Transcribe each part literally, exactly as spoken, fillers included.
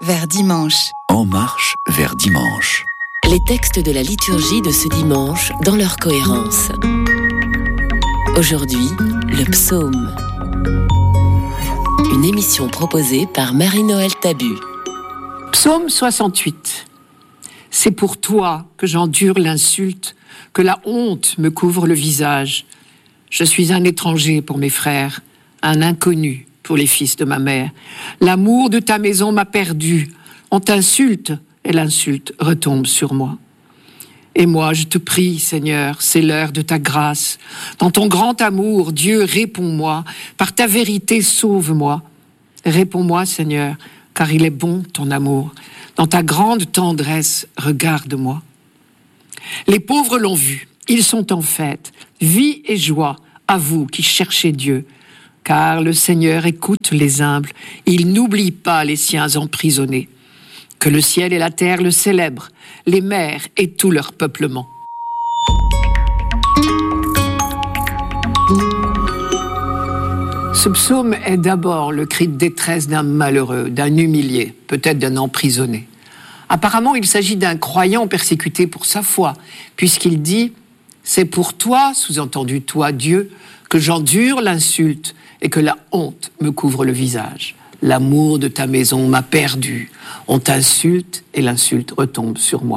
vers dimanche. En marche vers dimanche. Les textes de la liturgie de ce dimanche dans leur cohérence. Aujourd'hui, le psaume. Une émission proposée par Marie-Noël Tabu. Psaume soixante-huit. C'est pour toi que j'endure l'insulte, que la honte me couvre le visage. Je suis un étranger pour mes frères, un inconnu pour les fils de ma mère. L'amour de ta maison m'a perdu. On t'insulte et l'insulte retombe sur moi. Et moi, je te prie, Seigneur, c'est l'heure de ta grâce. Dans ton grand amour, Dieu, réponds-moi. Par ta vérité, sauve-moi. Réponds-moi, Seigneur, car il est bon ton amour. Dans ta grande tendresse, regarde-moi. Les pauvres l'ont vu, ils sont en fête. Vie et joie à vous qui cherchez Dieu. Car le Seigneur écoute les humbles, il n'oublie pas les siens emprisonnés. Que le ciel et la terre le célèbrent, les mers et tout leur peuplement. Ce psaume est d'abord le cri de détresse d'un malheureux, d'un humilié, peut-être d'un emprisonné. Apparemment, il s'agit d'un croyant persécuté pour sa foi, puisqu'il dit « C'est pour toi, sous-entendu toi, Dieu, que j'endure l'insulte et que la honte me couvre le visage. L'amour de ta maison m'a perdu. On t'insulte et l'insulte retombe sur moi. »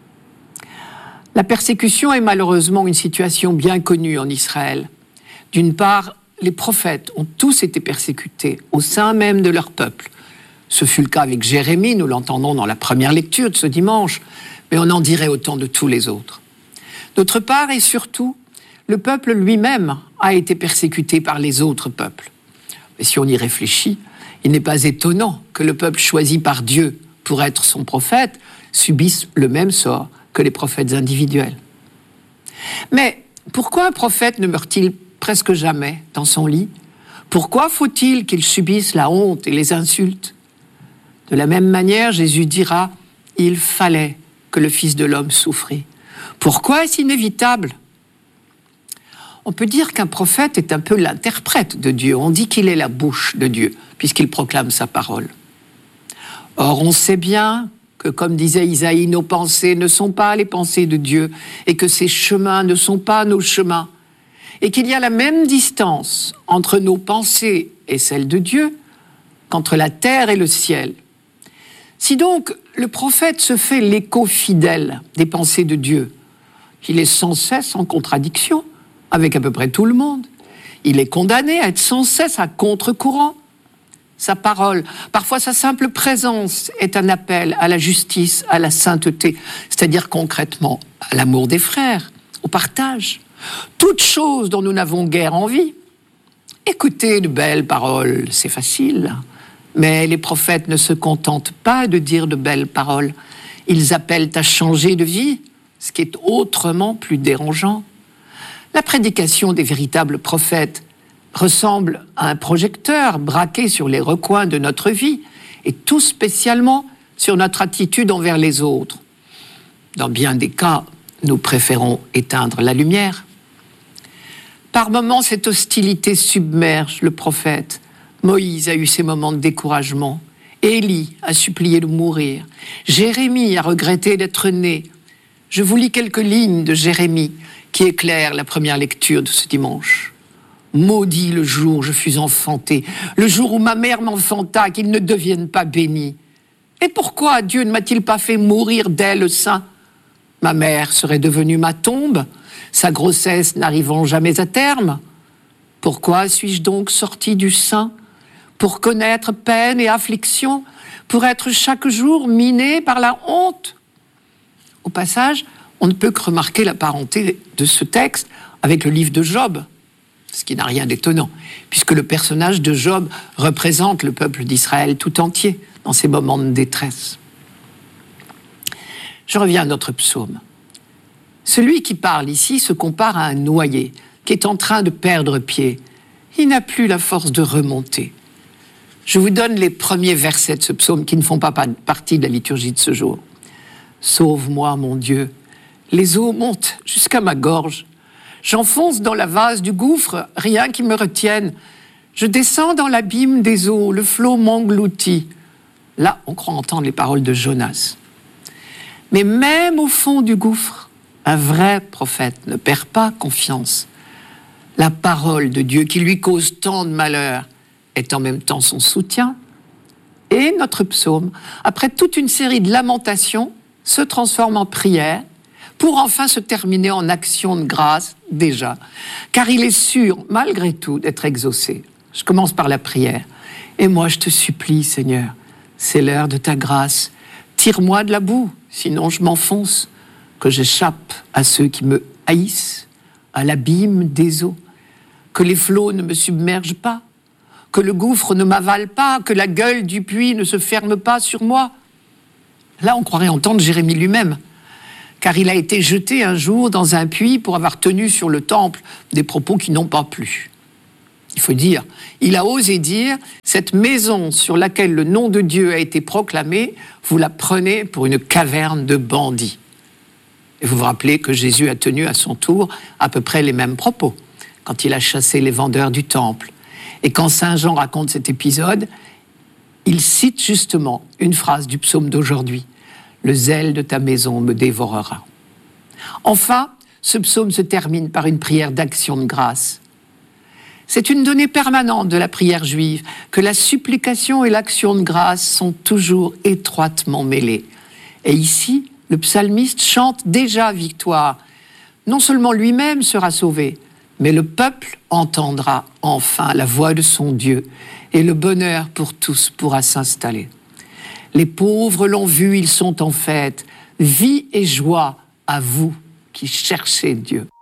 La persécution est malheureusement une situation bien connue en Israël. D'une part, les prophètes ont tous été persécutés au sein même de leur peuple. Ce fut le cas avec Jérémie, nous l'entendons dans la première lecture de ce dimanche, mais on en dirait autant de tous les autres. D'autre part et surtout, le peuple lui-même a été persécuté par les autres peuples. Mais si on y réfléchit, il n'est pas étonnant que le peuple choisi par Dieu pour être son prophète subisse le même sort que les prophètes individuels. Mais pourquoi un prophète ne meurt-il presque jamais dans son lit? Pourquoi faut-il qu'il subisse la honte et les insultes? De la même manière, Jésus dira « Il fallait que le Fils de l'homme souffrit ». Pourquoi est-ce inévitable? On peut dire qu'un prophète est un peu l'interprète de Dieu. On dit qu'il est la bouche de Dieu, puisqu'il proclame sa parole. Or, on sait bien que, comme disait Isaïe, nos pensées ne sont pas les pensées de Dieu, et que ses chemins ne sont pas nos chemins, et qu'il y a la même distance entre nos pensées et celles de Dieu qu'entre la terre et le ciel. Si donc le prophète se fait l'écho fidèle des pensées de Dieu, il est sans cesse en contradiction avec à peu près tout le monde. Il est condamné à être sans cesse à contre-courant. Sa parole, parfois sa simple présence, est un appel à la justice, à la sainteté, c'est-à-dire concrètement à l'amour des frères, au partage. Toutes choses dont nous n'avons guère envie. Écouter de belles paroles, c'est facile. Mais les prophètes ne se contentent pas de dire de belles paroles. Ils appellent à changer de vie, ce qui est autrement plus dérangeant. La prédication des véritables prophètes ressemble à un projecteur braqué sur les recoins de notre vie, et tout spécialement sur notre attitude envers les autres. Dans bien des cas, nous préférons éteindre la lumière. Par moments, cette hostilité submerge le prophète. Moïse a eu ses moments de découragement. Élie a supplié de mourir. Jérémie a regretté d'être né. Je vous lis quelques lignes de Jérémie qui éclairent la première lecture de ce dimanche. Maudit le jour où je fus enfanté, le jour où ma mère m'enfanta, qu'il ne devienne pas béni. Et pourquoi Dieu ne m'a-t-il pas fait mourir dès le sein? Ma mère serait devenue ma tombe, sa grossesse n'arrivant jamais à terme. Pourquoi suis-je donc sorti du sein? Pour connaître peine et affliction, pour être chaque jour miné par la honte. Au passage, on ne peut que remarquer la parenté de ce texte avec le livre de Job, ce qui n'a rien d'étonnant, puisque le personnage de Job représente le peuple d'Israël tout entier dans ses moments de détresse. Je reviens à notre psaume. Celui qui parle ici se compare à un noyé qui est en train de perdre pied. Il n'a plus la force de remonter. Je vous donne les premiers versets de ce psaume qui ne font pas partie de la liturgie de ce jour. « Sauve-moi, mon Dieu, les eaux montent jusqu'à ma gorge. J'enfonce dans la vase du gouffre, rien qui me retienne. Je descends dans l'abîme des eaux, le flot m'engloutit. Là, on croit entendre les paroles de Jonas. Mais même au fond du gouffre, un vrai prophète ne perd pas confiance. La parole de Dieu qui lui cause tant de malheur est en même temps son soutien. Et notre psaume, après toute une série de lamentations, se transforme en prière pour enfin se terminer en action de grâce déjà, car il est sûr, malgré tout, d'être exaucé. Je commence par la prière. Et moi, je te supplie, Seigneur, c'est l'heure de ta grâce. Tire-moi de la boue, sinon je m'enfonce, que j'échappe à ceux qui me haïssent, à l'abîme des eaux, que les flots ne me submergent pas, que le gouffre ne m'avale pas, que la gueule du puits ne se ferme pas sur moi. Là, on croirait entendre Jérémie lui-même, car il a été jeté un jour dans un puits pour avoir tenu sur le temple des propos qui n'ont pas plu. Il faut dire, il a osé dire, cette maison sur laquelle le nom de Dieu a été proclamé, vous la prenez pour une caverne de bandits. Et vous vous rappelez que Jésus a tenu à son tour à peu près les mêmes propos, quand il a chassé les vendeurs du temple. Et quand Saint Jean raconte cet épisode, il cite justement une phrase du psaume d'aujourd'hui. « Le zèle de ta maison me dévorera ». Enfin, ce psaume se termine par une prière d'action de grâce. C'est une donnée permanente de la prière juive que la supplication et l'action de grâce sont toujours étroitement mêlées. Et ici, le psalmiste chante déjà victoire. Non seulement lui-même sera sauvé, mais le peuple entendra enfin la voix de son Dieu et le bonheur pour tous pourra s'installer. Les pauvres l'ont vu, ils sont en fête. Vie et joie à vous qui cherchez Dieu.